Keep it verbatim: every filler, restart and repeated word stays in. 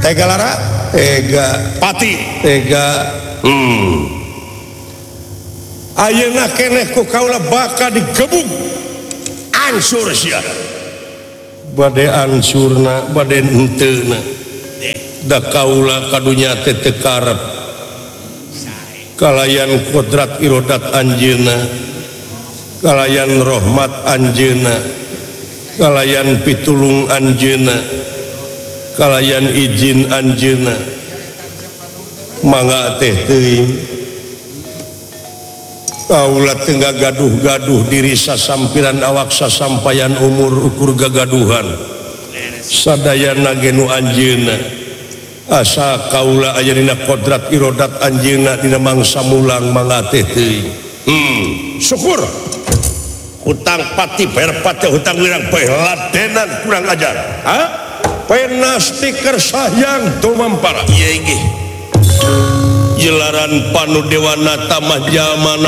tega lara tega pati tega hmm ayeuna keneh ku kaula bakal digebug ansur sia bade ansurna bade henteuna da kaula kadunya teh teu karep kalayan kodrat irodat anjeunna kalayan rahmat anjeunna kalayan pitulung anjeunna kalayan izin anjeunna mangga teh teuing kaula teu gaduh-gaduh diri sasampiran awak sasampayan umur ukur gagaduhan sadayana ge nu anjeunna asa kaula aya dina kodrat irodat anjeunna dina mangsa mulang mangga teh teuing hmm syukur hutang pati bayar pati hutang wirang bae ladenan kurang ajar ha pena stiker sayang tumampara ieu inggih jelaran panu dewana tamah jamana